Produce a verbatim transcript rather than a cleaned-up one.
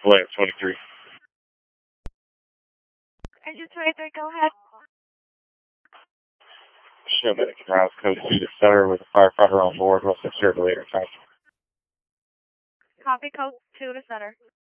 Lane twenty-three. Engine twenty-three, go ahead. Show medic route code two to center with a firefighter on board. What's the later time? Copy code two to center.